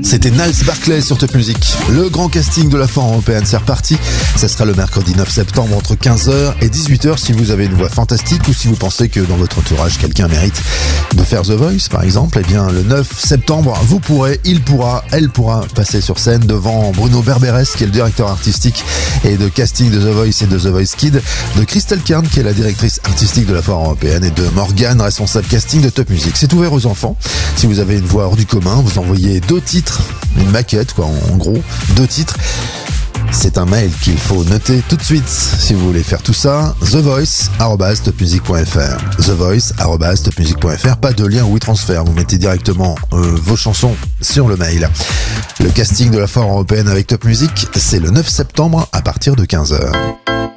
C'était Niles Barclay sur Top Music. Le grand casting de la foire européenne, c'est reparti. Ça sera le mercredi 9 septembre entre 15h et 18h si vous avez une voix fantastique ou si vous pensez que dans votre entourage, quelqu'un mérite de faire The Voice, par exemple. Eh bien, le 9 septembre, vous pourrez, il pourra, elle pourra passer sur scène devant Bruno Berberes, qui est le directeur artistique et de casting de The Voice et de The Voice Kids, de Christelle Kern, qui est la directrice artistique de la foire européenne, et de Morgane, responsable casting de Top Music. C'est ouvert aux enfants. Si vous avez une voix hors du commun, vous envoyez 2 titres, une maquette, quoi, en gros, 2 titres. C'est un mail qu'il faut noter tout de suite si vous voulez faire tout ça. thevoice@topmusic.fr. thevoice@topmusic.fr. Pas de lien WeTransfer. Vous mettez directement vos chansons sur le mail. Le casting de la foire européenne avec Top Music, c'est le 9 septembre à partir de 15h.